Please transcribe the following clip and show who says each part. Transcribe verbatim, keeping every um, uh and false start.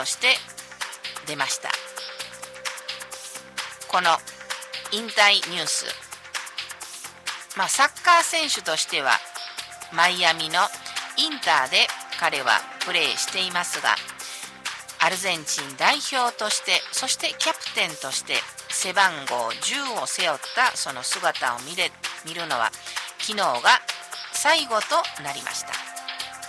Speaker 1: として出ました。この引退ニュース、まあ、サッカー選手としてはマイアミのインターで彼はプレーしていますが、アルゼンチン代表として、そしてキャプテンとして背番号じゅうを背負ったその姿を見れ、見るのは昨日が最後となりました。